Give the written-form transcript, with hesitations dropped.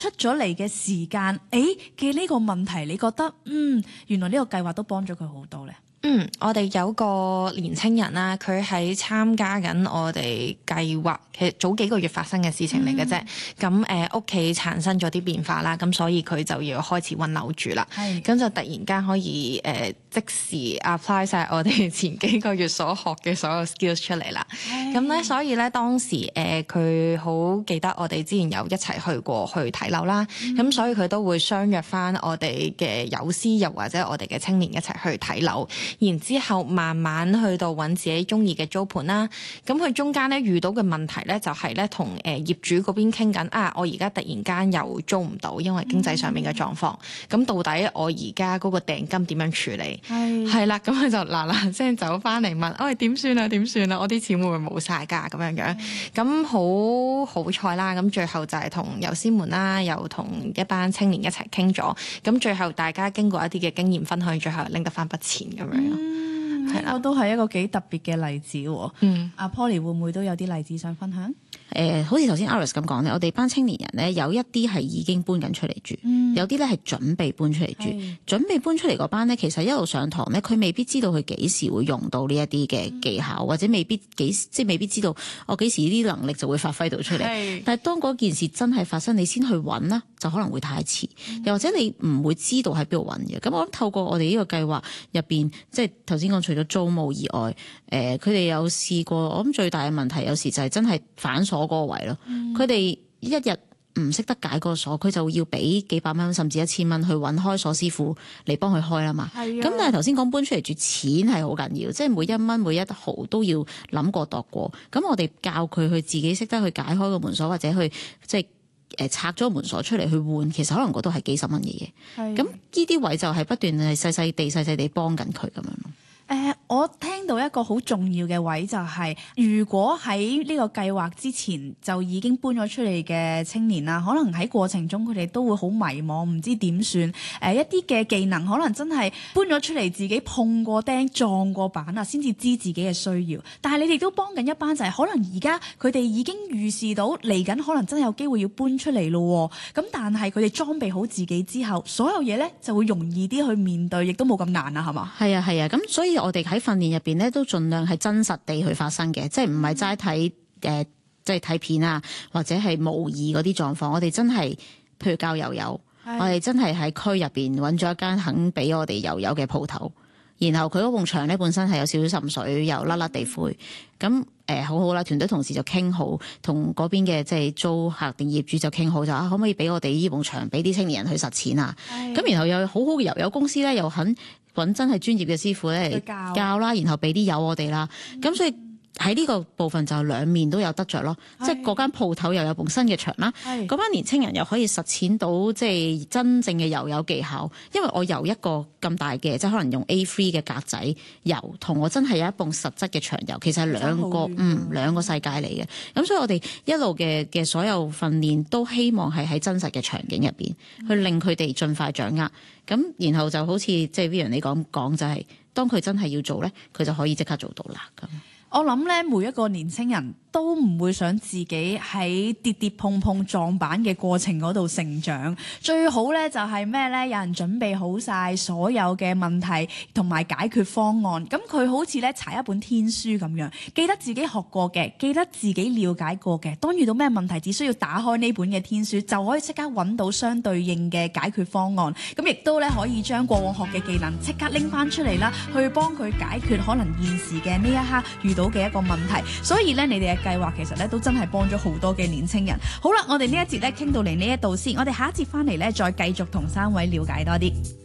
出咗嚟嘅時間，嘅呢個問題，你覺得原來呢個計劃都幫咗佢好多咧？ 我哋有個年青人啦，佢喺參加緊我哋計劃，其實早幾個月發生嘅事情嚟嘅啫。咁屋企產生咗啲變化啦，咁所以佢就要開始揾樓住啦。咁就突然間可以即時 apply 晒我哋前幾個月所學嘅所有 skills 出嚟啦。咁咧，所以咧當時佢好記得我哋之前有一齊去過去睇樓啦。咁所以佢都會相約翻我哋嘅友師，又或者我哋嘅青年一齊去睇樓。然之後慢慢去到揾自己中意嘅租盤啦。咁佢中間咧遇到嘅問題咧就係咧同業主嗰邊傾緊我而家突然間又租唔到，因為經濟上面嘅狀況。咁到底我而家嗰個訂金點樣處理？係啦，咁佢就嗱聲走翻嚟問，點算啊？點算啊？我啲錢會唔會冇晒㗎？咁樣樣。咁好彩啦！咁最後就係同友師們啦，又同一班青年一齊傾咗。咁最後大家經過一啲嘅經驗分享，最後拎得翻筆錢咁樣。 係啦，都係一個幾特別嘅例子喎。阿 Polly 會唔會都有啲例子想分享？ 好似頭先 Iris 咁講咧，我哋班青年人咧有一啲係已經搬緊出嚟住，有啲咧係準備搬出嚟住。準備搬出嚟嗰班咧，其實一路上堂咧，佢未必知道佢幾時會用到呢一啲嘅技巧，或者未必知道我幾時呢啲能力就會發揮到出嚟。但係當嗰件事真係發生，你先去揾啦，就可能會太遲，又或者你唔會知道喺邊度揾嘅。咁我諗透過我哋呢個計劃入邊，即係頭先講除咗租務以外，佢哋有試過，我諗最大嘅問題有時就係真係反鎖嗰個位咯。佢哋一日唔識得解個鎖，佢就要俾幾百蚊甚至1000蚊去揾開鎖師傅嚟幫佢開啦嘛。咁但係頭先講搬出嚟住，錢係好緊要，即係每一蚊每一毫都要諗過度過。咁我哋教佢去自己識得去解開個門鎖，或者去即係拆咗門鎖出嚟去換，其實可能嗰度係幾十蚊嘅嘢。咁呢啲位就係不斷係細細地幫緊佢咁樣咯。 我聽到一個好重要嘅位就係，如果喺呢個計劃之前就已經搬咗出嚟嘅青年啦，可能喺過程中佢哋都會好迷茫，唔知點算。一啲嘅技能可能真係搬咗出嚟，自己碰過釘撞過板啊，先至知自己嘅需要。但係你哋都幫緊一班就係可能而家佢哋已經預示到嚟緊可能真係有機會要搬出嚟咯。咁但係佢哋裝備好自己之後，所有嘢咧就會容易啲去面對，亦都冇咁難啦，係嘛？ 係啊，咁所以我哋喺訓練入邊咧，都盡量係真實地去發生嘅，即係唔係齋睇即係睇片啊，或者係模擬嗰啲狀況。我哋真係譬如教油油，我哋真係喺區入邊揾咗一間肯俾我哋油油嘅鋪頭，然後佢嗰埲牆咧本身係有少少滲水，又甩甩地灰，咁好好啦，團隊同事就傾好，同嗰邊嘅即係租客定業主就傾好，就可唔可以俾我哋呢埲牆俾啲青年人去實踐啊？咁然後有好好嘅油油公司咧，又肯揾真係專業嘅師傅咧嚟教啦，然後俾啲油我哋啦，咁所以喺呢個部分就兩面都有得着咯，即係嗰間鋪頭又有埲新嘅牆啦，嗰班年青人又可以實踐到即係真正嘅油油技巧，因為我油一個咁大嘅，即係可能用 A3 嘅格仔油，同我真係有一埲實質嘅牆油，其實係兩個世界嚟嘅。咁所以我哋一路嘅所有訓練都希望係喺真實嘅場景入邊，去令佢哋盡快掌握。咁然後就好似即係 Vivian 你講就係，當佢真係要做咧，佢就可以即刻做到啦咁。 我諗咧，每一個年青人都唔會想自己喺跌跌碰碰撞板嘅過程嗰度成長。最好咧就係咩咧？有人準備好晒所有嘅問題同埋解決方案。咁佢好似咧查一本天書咁樣，記得自己學過嘅，記得自己了解過嘅。當遇到咩問題，只需要打開呢本嘅天書，就可以即刻揾到相對應嘅解決方案。咁亦都咧可以將過往學嘅技能即刻拎翻出嚟啦，去幫佢解決可能現時嘅呢一刻遇到嘅一個問題。所以咧，你哋嘅計劃其實咧都真係幫咗好多嘅年青人。好啦，我哋呢一節咧傾到嚟呢一度先，我哋下一節翻嚟咧再繼續同3位了解多啲。